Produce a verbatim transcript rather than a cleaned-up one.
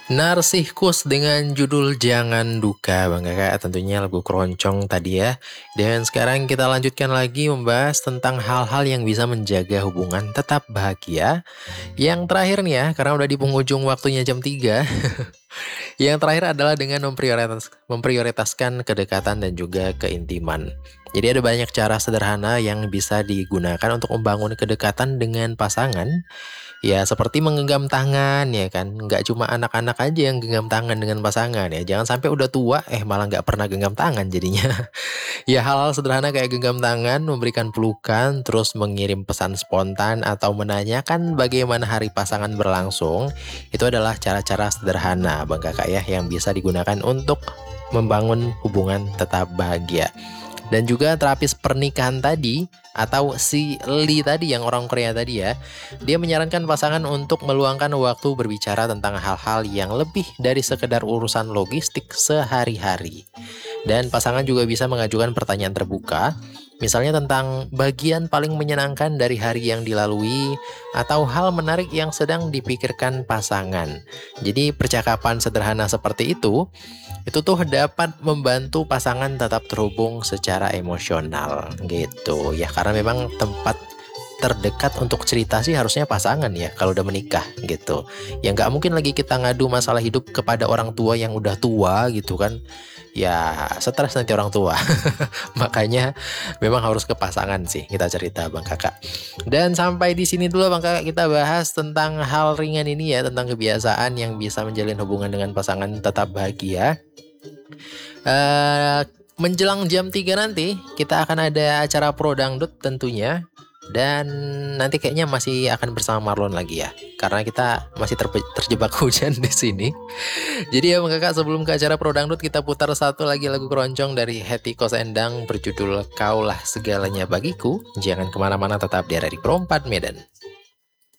Narsihkus dengan judul Jangan Duka Bang Kakak, tentunya lagu keroncong tadi ya. Dan sekarang kita lanjutkan lagi membahas tentang hal-hal yang bisa menjaga hubungan tetap bahagia. Yang terakhir nih ya, karena udah di penghujung waktunya jam tiga. Yang terakhir adalah dengan memprioritas, memprioritaskan kedekatan dan juga keintiman. Jadi ada banyak cara sederhana yang bisa digunakan untuk membangun kedekatan dengan pasangan. Ya seperti menggenggam tangan ya kan. Nggak cuma anak-anak aja yang genggam tangan dengan pasangan ya. Jangan sampai udah tua eh malah nggak pernah genggam tangan jadinya. Ya hal-hal sederhana kayak genggam tangan, memberikan pelukan, terus mengirim pesan spontan atau menanyakan bagaimana hari pasangan berlangsung. Itu adalah cara-cara sederhana Bang Kakak ya yang bisa digunakan untuk membangun hubungan tetap bahagia. Dan juga terapis pernikahan tadi atau si Lee tadi yang orang Korea tadi ya, dia menyarankan pasangan untuk meluangkan waktu berbicara tentang hal-hal yang lebih dari sekedar urusan logistik sehari-hari. Dan pasangan juga bisa mengajukan pertanyaan terbuka, misalnya tentang bagian paling menyenangkan dari hari yang dilalui atau hal menarik yang sedang dipikirkan pasangan. Jadi percakapan sederhana seperti itu, itu tuh dapat membantu pasangan tetap terhubung secara emosional gitu ya. Karena memang tempat terdekat untuk cerita sih harusnya pasangan ya kalau udah menikah gitu. Ya nggak mungkin lagi kita ngadu masalah hidup kepada orang tua yang udah tua gitu kan. Ya stres nanti orang tua. Makanya memang harus ke pasangan sih kita cerita Bang Kakak. Dan sampai di sini dulu Bang Kakak kita bahas tentang hal ringan ini ya, tentang kebiasaan yang bisa menjalin hubungan dengan pasangan tetap bahagia. Eh menjelang jam tiga nanti kita akan ada acara Pro Dangdut tentunya. Dan nanti kayaknya masih akan bersama Marlon lagi ya, karena kita masih terpe- terjebak hujan di sini. Jadi ya Bang Kakak, sebelum ke acara Pro Dangdut kita putar satu lagi lagu keroncong dari Hetty Koes Endang berjudul Kaulah Segalanya Bagiku. Jangan kemana-mana, tetap di Radio Pro empat Medan.